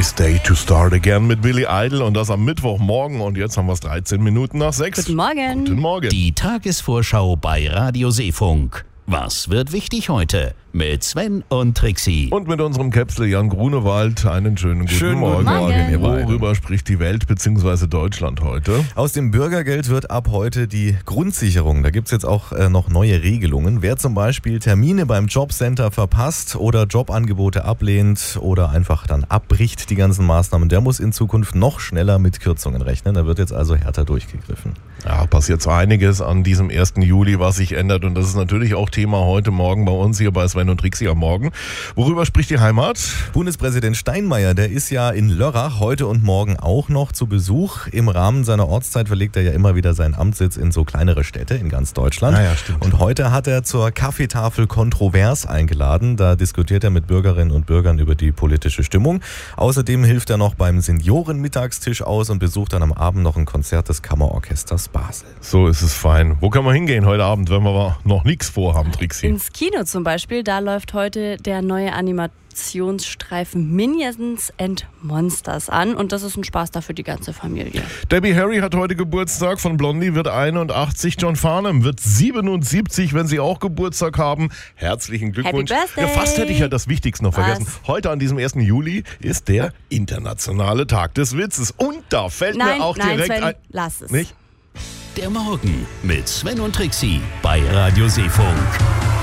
Nice Day to Start Again mit Billy Idol und das am Mittwochmorgen und jetzt haben wir es 13 Minuten nach 6. Guten Morgen. Guten Morgen. Die Tagesvorschau bei Radio Seefunk. Was wird wichtig heute? Mit Sven und Trixie. Und mit unserem Käpsel Jan Grunewald einen schönen guten Morgen. Morgen. Worüber spricht die Welt bzw. Deutschland heute? Aus dem Bürgergeld wird ab heute die Grundsicherung. Da gibt es jetzt auch noch neue Regelungen. Wer zum Beispiel Termine beim Jobcenter verpasst oder Jobangebote ablehnt oder einfach dann abbricht die ganzen Maßnahmen, der muss in Zukunft noch schneller mit Kürzungen rechnen. Da wird jetzt also härter durchgegriffen. Ja, passiert so einiges an diesem 1. Juli, was sich ändert und das ist natürlich auch Thema heute Morgen bei uns hier bei Sven und Trixie am Morgen. Worüber spricht die Heimat? Bundespräsident Steinmeier, der ist ja in Lörrach heute und morgen auch noch zu Besuch. Im Rahmen seiner Ortszeit verlegt er ja immer wieder seinen Amtssitz in so kleinere Städte in ganz Deutschland. Ja, stimmt. Und heute hat er zur Kaffeetafel kontrovers eingeladen. Da diskutiert er mit Bürgerinnen und Bürgern über die politische Stimmung. Außerdem hilft er noch beim Seniorenmittagstisch aus und besucht dann am Abend noch ein Konzert des Kammerorchesters Basel. So ist es fein. Wo kann man hingehen heute Abend, wenn wir noch nichts vorhaben, Trixie? Ins Kino zum Beispiel, da läuft heute der neue Animationsstreifen Minions and Monsters an und das ist ein Spaß da für die ganze Familie. Debbie Harry hat heute Geburtstag, von Blondie wird 81, John Farnham wird 77, wenn sie auch Geburtstag haben. Herzlichen Glückwunsch. Happy Birthday. Ja, fast hätte ich ja das Wichtigste noch vergessen. Was? Heute an diesem 1. Juli ist der internationale Tag des Witzes und da fällt mir auch direkt Sven, ein... lass es. Nicht? Der Morgen mit Sven und Trixie bei Radio Seefunk.